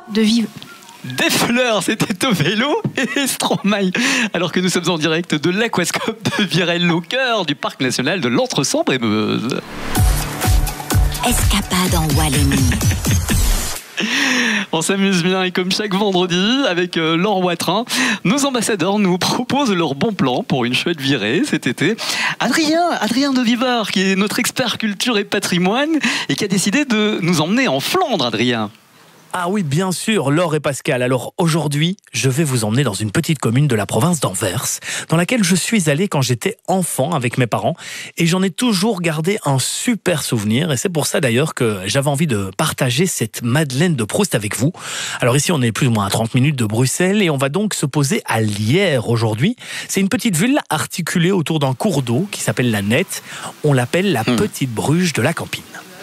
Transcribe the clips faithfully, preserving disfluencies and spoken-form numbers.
de vivre. Des fleurs, c'était au vélo et Stromae. Alors que nous sommes en direct de l'aquascope de Virel, au cœur du parc national de l'Entre-Sambre-et-Meuse. Escapade en Wallonie. On s'amuse bien et comme chaque vendredi avec euh, Laure Watrin, nos ambassadeurs nous proposent leur bon plan pour une chouette virée cet été. Adrien, Adrien de Viver, qui est notre expert culture et patrimoine et qui a décidé de nous emmener en Flandre, Adrien. Ah oui, bien sûr, Laure et Pascal. Alors aujourd'hui, je vais vous emmener dans une petite commune de la province d'Anvers, dans laquelle je suis allé quand j'étais enfant avec mes parents, et j'en ai toujours gardé un super souvenir, et c'est pour ça d'ailleurs que j'avais envie de partager cette Madeleine de Proust avec vous. Alors ici, on est plus ou moins à trente minutes de Bruxelles, et on va donc se poser à Lierre aujourd'hui. C'est une petite ville articulée autour d'un cours d'eau qui s'appelle la Nette. On l'appelle la Petite Bruges de la Campine.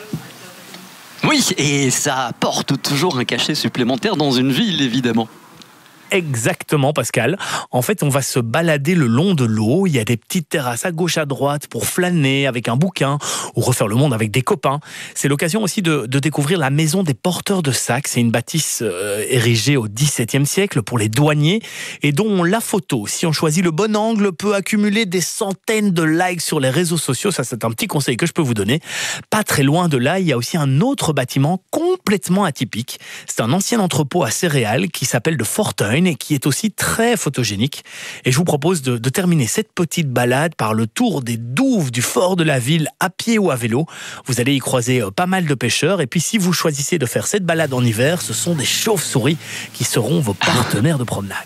Oui, et ça apporte toujours un cachet supplémentaire dans une ville, évidemment. Exactement, Pascal. En fait, on va se balader le long de l'eau. Il y a des petites terrasses à gauche, à droite pour flâner avec un bouquin ou refaire le monde avec des copains. C'est l'occasion aussi de, de découvrir la maison des porteurs de sacs. C'est une bâtisse euh, érigée au dix-septième siècle pour les douaniers et dont la photo, si on choisit le bon angle, peut accumuler des centaines de likes sur les réseaux sociaux. Ça, c'est un petit conseil que je peux vous donner. Pas très loin de là, il y a aussi un autre bâtiment complètement atypique. C'est un ancien entrepôt à céréales qui s'appelle de Fortuin et qui est aussi très photogénique. Et je vous propose de, de terminer cette petite balade par le tour des douves du fort de la ville à pied ou à vélo. Vous allez y croiser pas mal de pêcheurs. Et puis si vous choisissez de faire cette balade en hiver, ce sont des chauves-souris qui seront vos partenaires de promenade.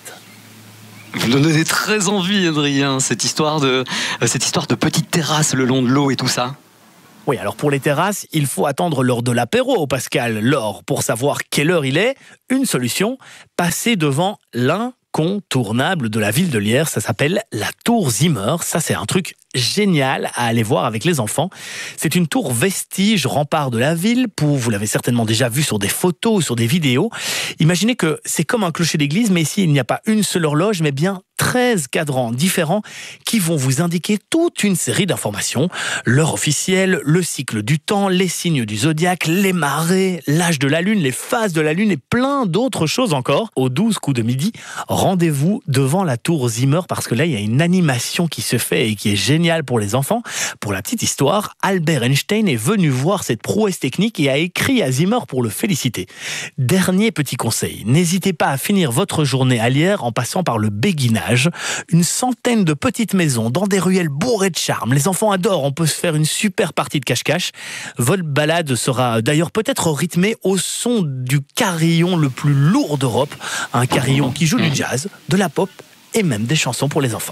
Vous nous donnez très envie, Adrien, cette histoire de, cette histoire de petites terrasses le long de l'eau et tout ça. Oui, alors pour les terrasses, il faut attendre l'heure de l'apéro, Pascal. L'heure, pour savoir quelle heure il est, une solution, passer devant l'incontournable de la ville de Lierre. Ça s'appelle la tour Zimmer. Ça, c'est un truc génial à aller voir avec les enfants. C'est une tour vestige, rempart de la ville. Pour, vous l'avez certainement déjà vu sur des photos ou sur des vidéos. Imaginez que c'est comme un clocher d'église, mais ici, il n'y a pas une seule horloge, mais bien treize cadrans différents qui vont vous indiquer toute une série d'informations. L'heure officielle, le cycle du temps, les signes du zodiaque, les marées, l'âge de la lune, les phases de la lune et plein d'autres choses encore. Aux douze coups de midi, rendez-vous devant la tour Zimmer parce que là, il y a une animation qui se fait et qui est géniale pour les enfants. Pour la petite histoire, Albert Einstein est venu voir cette prouesse technique et a écrit à Zimmer pour le féliciter. Dernier petit conseil, n'hésitez pas à finir votre journée à Lierre en passant par le béguinage. Une centaine de petites maisons dans des ruelles bourrées de charme. Les enfants adorent, on peut se faire une super partie de cache-cache. Votre balade sera d'ailleurs peut-être rythmée au son du carillon le plus lourd d'Europe. Un carillon qui joue du jazz, de la pop et même des chansons pour les enfants.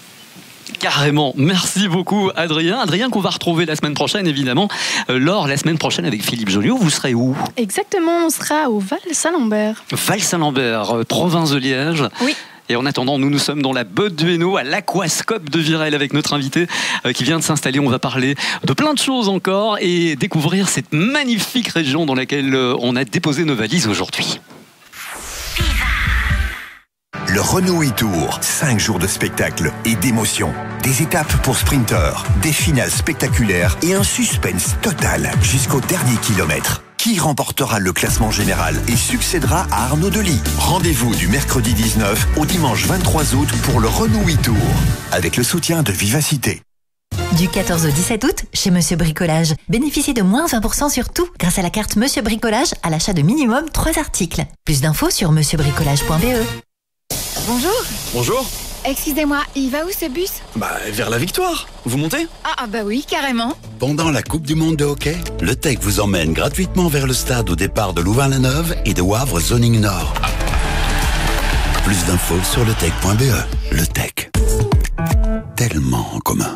Carrément, merci beaucoup Adrien. Adrien qu'on va retrouver la semaine prochaine évidemment. Euh, Laure, la semaine prochaine avec Philippe Joliot, vous serez où? Exactement, on sera au Val-Saint-Lambert. Val-Saint-Lambert, euh, province de Liège. Oui. Et en attendant, nous nous sommes dans la botte du Hainaut, à l'aquascope de Virel avec notre invité euh, qui vient de s'installer. On va parler de plein de choses encore et découvrir cette magnifique région dans laquelle euh, on a déposé nos valises aujourd'hui. Le Renault e-Tour, cinq jours de spectacle et d'émotion. Des étapes pour sprinteurs, des finales spectaculaires et un suspense total jusqu'au dernier kilomètre. Qui remportera le classement général et succédera à Arnaud Delis? Rendez-vous du mercredi dix-neuf au dimanche vingt-trois août pour le Renault e-Tour, avec le soutien de Vivacité. Du quatorze au dix-sept août, chez Monsieur Bricolage, bénéficiez de moins vingt pour cent sur tout grâce à la carte Monsieur Bricolage à l'achat de minimum trois articles. Plus d'infos sur monsieur bricolage point b e. Bonjour. Bonjour. Excusez-moi, il va où ce bus? Bah, vers la victoire. Vous montez? Ah, ah bah oui, carrément. Pendant la Coupe du Monde de hockey, le Tech vous emmène gratuitement vers le stade au départ de Louvain-la-Neuve et de Wavre Zoning Nord. Plus d'infos sur le tech point b e. Le Tech. Tellement en commun.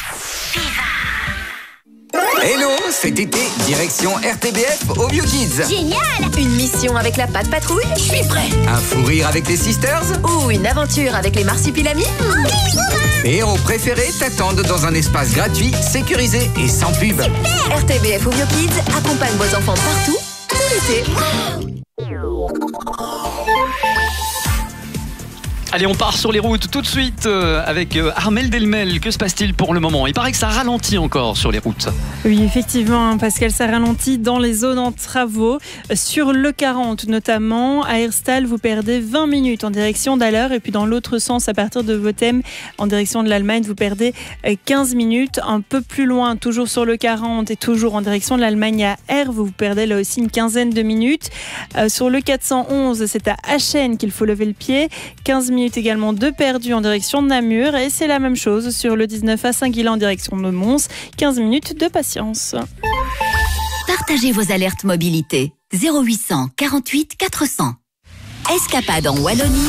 Hello, cet été, direction R T B F au Bio Kids. Génial! Une mission avec la Patte Patrouille? Je suis prêt! Un fou rire avec les Sisters? Ou une aventure avec les Marsupilamis? Tes héros préférés t'attendent dans un espace gratuit, sécurisé et sans pub. Super! R T B F au Bio Kids accompagne vos enfants partout, tout l'été. Allez, on part sur les routes tout de suite euh, avec euh, Armel Delmel. Que se passe-t-il pour le moment? Il paraît que ça ralentit encore sur les routes. Oui, effectivement, Pascal, ça ralentit dans les zones en travaux. Sur le quarante notamment, à Herstal, vous perdez vingt minutes en direction d'Haller. Et puis dans l'autre sens, à partir de Votem, en direction de l'Allemagne, vous perdez quinze minutes. Un peu plus loin, toujours sur le quarante et toujours en direction de l'Allemagne à Herve, vous perdez là aussi une quinzaine de minutes. Euh, sur le quatre cent onze, c'est à Achen qu'il faut lever le pied. quinze minutes également de perdu en direction de Namur. Et c'est la même chose sur le dix-neuf à Saint-Guilain en direction de Mons. quinze minutes de patience. Partagez vos alertes mobilité. zéro huit cent quarante-huit quatre cents. Escapade en Wallonie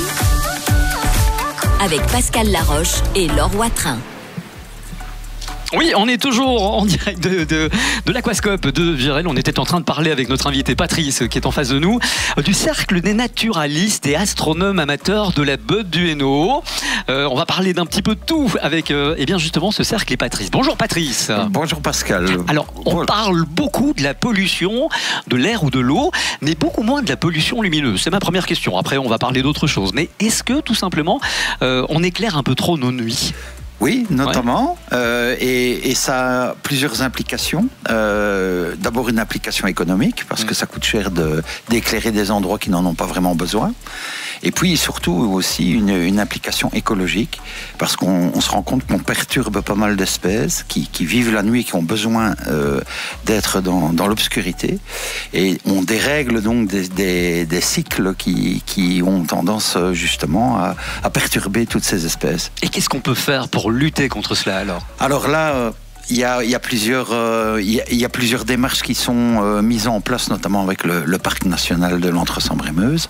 avec Pascal Laroche et Laure Watrin. Oui, on est toujours en direct de, de, de l'Aquascope de Virel. On était en train de parler avec notre invité Patrice qui est en face de nous du cercle des naturalistes et astronomes amateurs de la Beude du Hainaut. Euh, on va parler d'un petit peu de tout avec euh, eh bien justement ce cercle et Patrice. Bonjour Patrice. Bonjour Pascal. Alors on Bonjour. parle beaucoup de la pollution de l'air ou de l'eau, mais beaucoup moins de la pollution lumineuse. C'est ma première question. Après on va parler d'autres choses. Mais est-ce que tout simplement euh, on éclaire un peu trop nos nuits ? Oui, notamment, ouais. euh, et, et ça a plusieurs implications. Euh, d'abord une implication économique, parce mmh. que ça coûte cher de, d'éclairer des endroits qui n'en ont pas vraiment besoin. Et puis surtout aussi une, une implication écologique, parce qu'on on se rend compte qu'on perturbe pas mal d'espèces qui, qui vivent la nuit et qui ont besoin euh, d'être dans, dans l'obscurité. Et on dérègle donc des, des, des cycles qui, qui ont tendance justement à, à perturber toutes ces espèces. Et qu'est-ce qu'on peut faire pour lutter contre cela alors? Alors là, euh, il y a, il y a plusieurs, euh, il y a, il y a plusieurs démarches qui sont euh, mises en place, notamment avec le, le parc national de l'Entre-Sambre-et-Meuse.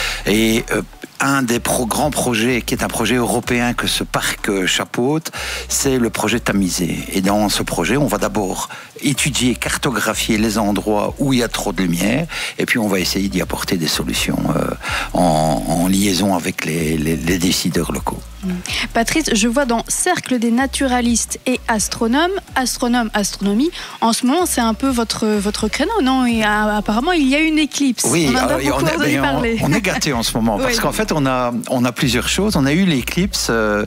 Et euh, un des pro- grands projets, qui est un projet européen que ce parc euh, chapeaute, c'est le projet Tamisé. Et dans ce projet, on va d'abord étudier, cartographier les endroits où il y a trop de lumière, et puis on va essayer d'y apporter des solutions euh, en, en liaison avec les, les, les décideurs locaux. Patrice, je vois dans Cercle des naturalistes et astronomes, astronome, astronomie, en ce moment c'est un peu votre, votre créneau, non? Et euh, apparemment il y a une éclipse. Oui, on, en a alors, beaucoup on, est, entendu on, parler. on est gâtés en ce moment, parce oui. qu'en fait on a, on a plusieurs choses. On a eu l'éclipse, euh,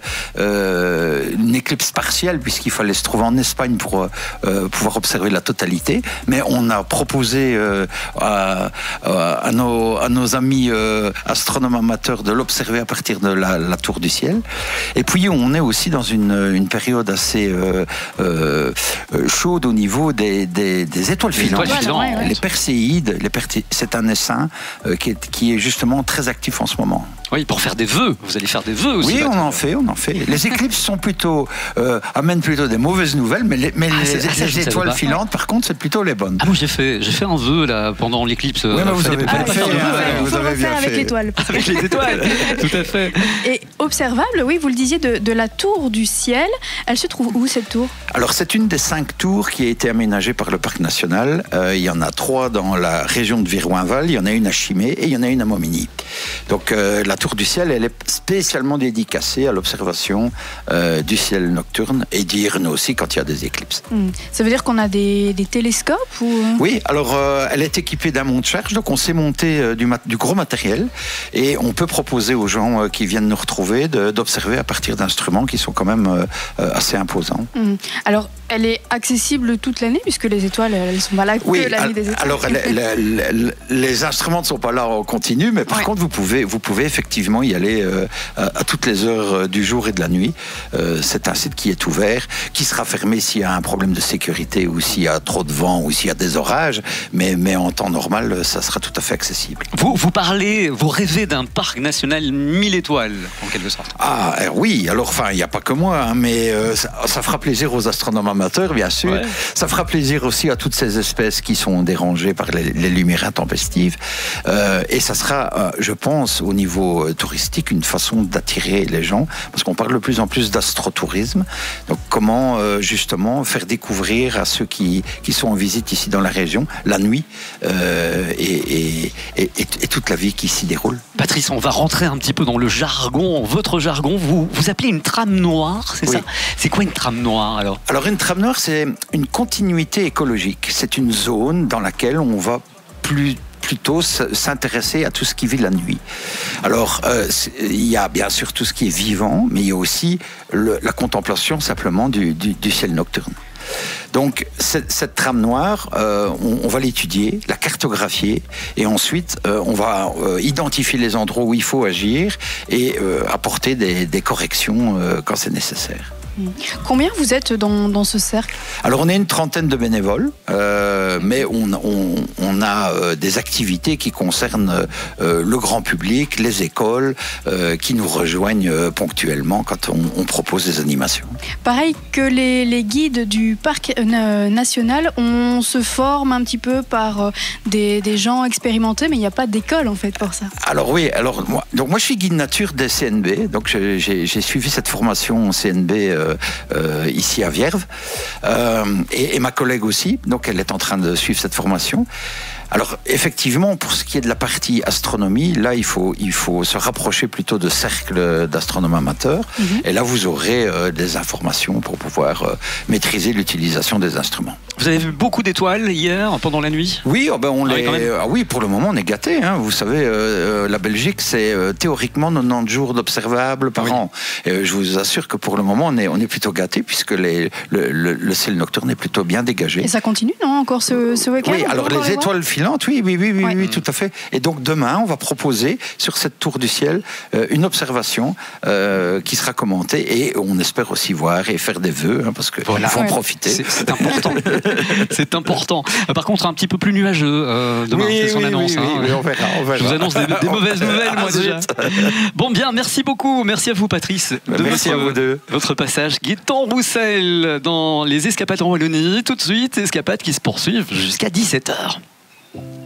euh, une éclipse partielle, puisqu'il fallait se trouver en Espagne pour euh, pouvoir observer la totalité, mais on a proposé euh, à, à, nos, à nos amis euh, astronomes amateurs de l'observer à partir de la, la tour du ciel. Et puis on est aussi dans une, une période assez euh, euh, chaude au niveau des, des, des étoiles filantes. Étoiles filantes. Ouais, ouais. Les perséides, les persé... c'est un essaim euh, qui, est, qui est justement très actif en ce moment. Oui, pour faire des vœux. Vous allez faire des vœux aussi. Oui, on en fait, on en fait. Les éclipses sont plutôt euh, amènent plutôt des mauvaises nouvelles, mais les, mais ah, les, ah, les étoiles filantes, par contre, c'est plutôt les bonnes. Ah moi j'ai fait, j'ai fait un vœu là pendant l'éclipse. Oui, mais vous avez bien fait. Vous avez bien fait avec l'étoile. Avec les étoiles, tout à fait. Et observable, oui, vous le disiez, de, de la tour du ciel. Elle se trouve où cette tour? Alors c'est une des cinq tours qui a été aménagée par le parc national. Euh, il y en a trois dans la région de Viroinval, il y en a une à Chimay et il y en a une à Momigny. Donc euh, la tour du ciel, elle est spécialement dédicacée à l'observation euh, du ciel nocturne et diurne aussi quand il y a des éclipses. Mmh. Ça veut dire qu'on a des, des télescopes ou... Oui, alors euh, elle est équipée d'un monte-charge, donc on s'est monté euh, du, mat- du gros matériel et on peut proposer aux gens euh, qui viennent nous retrouver de, d'observer à partir d'instruments qui sont quand même euh, assez imposants. Mmh. Alors elle est accessible toute l'année puisque les étoiles, elles sont pas là que oui, l'année des étoiles. Alors les, les, les, les instruments ne sont pas là en continu, mais par ouais. contre vous pouvez, vous pouvez effectivement y aller euh, à, à toutes les heures du jour et de la nuit. Euh, c'est un site qui est ouvert, qui sera fermé s'il y a un problème de sécurité ou s'il y a trop de vent ou s'il y a des orages, mais, mais en temps normal, ça sera tout à fait accessible. Vous, vous parlez, vous rêvez d'un parc national mille étoiles, en quelque sorte. Ah euh, oui, alors enfin, il n'y a pas que moi, hein, mais euh, ça, ça fera plaisir aux astronomes amateurs, bien sûr. Ouais. Ça fera plaisir aussi à toutes ces espèces qui sont dérangées par les, les lumières intempestives. Euh, et ça sera, euh, je pense, au niveau euh, touristique, une façon d'attirer les gens, parce qu'on parle de plus en plus d'astrotourisme. Donc comment euh, justement faire découvrir à ceux qui, qui sont en visite ici dans la région, la nuit euh, et, et, et, et, et toute la vie qui s'y déroule. Patrice, on va rentrer un petit peu dans le jargon, votre jargon. Vous, vous appelez une trame noire, c'est oui. ça? C'est quoi une trame noire alors? Alors une trame noire, c'est une continuité écologique. C'est une zone dans laquelle on va plus plutôt s'intéresser à tout ce qui vit la nuit. Alors, euh, il y a bien sûr tout ce qui est vivant, mais il y a aussi le, la contemplation simplement du, du, du ciel nocturne. Donc cette, cette trame noire, euh, on, on va l'étudier, la cartographier, et ensuite euh, on va euh, identifier les endroits où il faut agir et euh, apporter des, des corrections euh, quand c'est nécessaire. Combien vous êtes dans, dans ce cercle? Alors on est une trentaine de bénévoles, euh, mais on, on, on a euh, des activités qui concernent euh, le grand public, les écoles, euh, qui nous rejoignent euh, ponctuellement quand on, on propose des animations. Pareil que les, les guides du parc euh, national, on se forme un petit peu par euh, des, des gens expérimentés, mais il n'y a pas d'école en fait pour ça. Alors oui, alors moi, donc moi je suis guide nature des C N B, donc j'ai suivi cette formation C N B euh, Euh, ici à Vierve, euh, et, et ma collègue aussi, donc elle est en train de suivre cette formation. Alors effectivement, pour ce qui est de la partie astronomie, là il faut, il faut se rapprocher plutôt de cercles d'astronomes amateurs, mm-hmm. et là vous aurez euh, des informations pour pouvoir euh, maîtriser l'utilisation des instruments. Vous avez vu beaucoup d'étoiles hier, pendant la nuit? Oui, oh ben on ah, les... oui, ah oui, pour le moment on est gâtés. Hein. Vous savez, euh, la Belgique c'est euh, théoriquement quatre-vingt-dix jours d'observables par oui. an. Et, euh, je vous assure que pour le moment on est, on est plutôt gâtés puisque les, le, le, le ciel nocturne est plutôt bien dégagé. Et ça continue, non, encore ce, ce week-end? Oui, alors les étoiles filantes, oui, oui, oui, oui, ouais. oui, tout à fait. Et donc demain, on va proposer sur cette tour du ciel euh, une observation euh, qui sera commentée et on espère aussi voir et faire des vœux, hein, parce qu'il voilà. faut en ouais. profiter. C'est important. C'est important. Par contre, un petit peu plus nuageux euh, demain, oui, c'est son oui, annonce. Oui, hein. oui, oui, on verra, on verra. Je vous annonce des, des mauvaises nouvelles, moi déjà. Bon, bien, merci beaucoup. Merci à vous, Patrice, de merci votre, à vous deux. votre passage. Gaëtan Roussel dans les Escapades en Wallonie. Tout de suite, Escapades qui se poursuivent jusqu'à dix-sept heures.